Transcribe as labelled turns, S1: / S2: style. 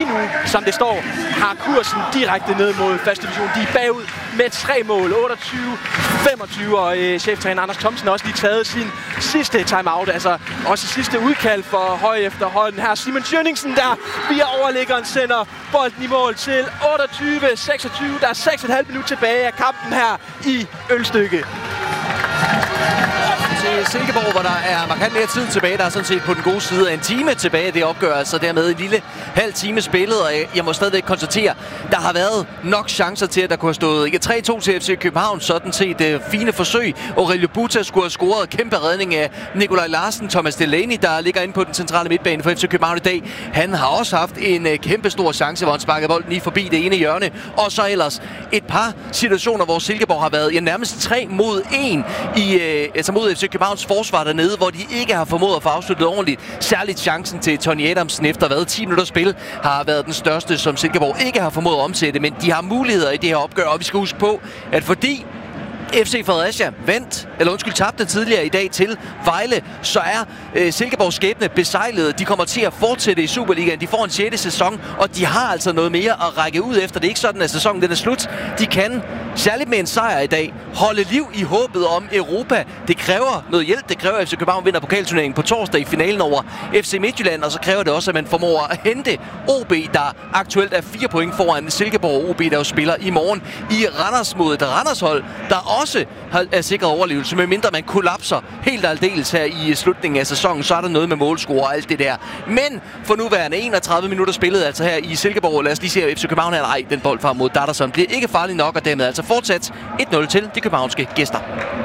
S1: nu, som det står, har kursen direkte ned mod første division. De er bagud med 3 mål, 28-25, og cheftræner Anders Thomsen har også lige taget sin sidste timeout, altså også sidste udkald for Høje efterhånden. Her Simon Tjønningsen, der via overliggeren sender bolden i mål til 28-26. Der er 6,5 minutter tilbage af kampen her i Ølstykke.
S2: Til Silkeborg, hvor der er markant mere tid tilbage. Der er sådan set på den gode side af en time tilbage af det opgør, altså dermed en lille halv time spillet, og jeg må stadigvæk konstatere, der har været nok chancer til, at der kunne have stået 3-2 til FC København, sådan set fine forsøg. Aurelio Buta skulle have scoret kæmpe redning af Nikolaj Larsen. Thomas Delaney, der ligger inde på den centrale midtbane for FC København i dag, han har også haft en kæmpe stor chance, hvor han sparkede bolden lige forbi det ene hjørne, og så ellers et par situationer, hvor Silkeborg har været nærmest 3 mod 1 altså mod FC Københavns forsvar dernede, hvor de ikke har formået at få afsluttet ordentligt. Særligt chancen til Tony Adamsen efter 10 minutter spil har været den største, som Silkeborg ikke har formået at omsætte, men de har muligheder i det her opgør, og vi skal huske på, at fordi FC Fredericia tabte tidligere i dag til Vejle, så er Silkeborgs skæbne besejlet. De kommer til at fortsætte i Superligaen. De får en 6. sæson, og de har altså noget mere at række ud efter. Det er ikke sådan, at sæsonen den er slut. De kan, særligt med en sejr i dag, holde liv i håbet om Europa. Det kræver noget hjælp. Det kræver, at FC København vinder pokalturneringen på torsdag i finalen over FC Midtjylland, og så kræver det også, at man formår at hente OB, der aktuelt er 4 point foran Silkeborg. OB, der jo spiller i morgen i Randers mod et Randers-hold, der også er sikret overlevelse, medmindre man kollapser helt aldeles her i slutningen af sæsonen, så er der noget med målscore og alt det der. Men for nuværende 31 minutter spillet altså her i Silkeborg. Lad os lige se FC København her. Nej, den bold frem mod Datterson bliver ikke farlig nok, og dermed altså fortsat 1-0 til de københavnske gæster.